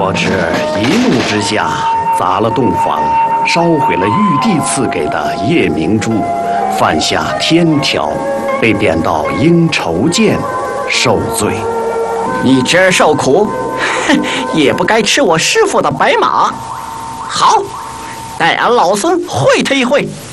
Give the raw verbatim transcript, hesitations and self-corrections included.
我只一怒之下砸了洞房，烧毁了玉帝赐给的夜明珠，犯下天条，被贬到鹰愁涧受罪。 你侄儿受苦，哼，也不该吃我师傅的白马。好，待俺老孙会他一会。